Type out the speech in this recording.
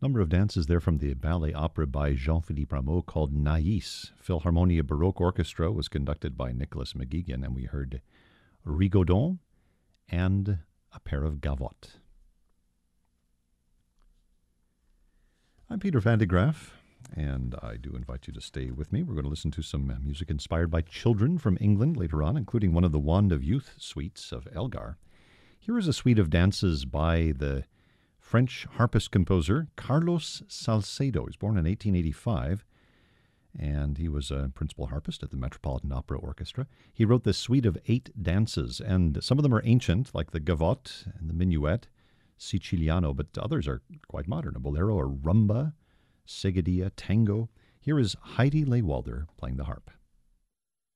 Number of dances there from the ballet opera by Jean-Philippe Rameau called Naïs. Philharmonia Baroque Orchestra was conducted by Nicholas McGeegan, and we heard Rigaudon and a pair of gavottes. I'm Peter Van de Graaf, and I do invite you to stay with me. We're going to listen to some music inspired by children from England later on, including one of the Wand of Youth suites of Elgar. Here is a suite of dances by the French harpist composer Carlos Salcedo. He was born in 1885, and he was a principal harpist at the Metropolitan Opera Orchestra. He wrote this suite of 8 dances, and some of them are ancient, like the gavotte and the minuet, Siciliano, but others are quite modern, a bolero, a rumba, seguidilla, tango. Here is Heidi Lewalder playing the harp.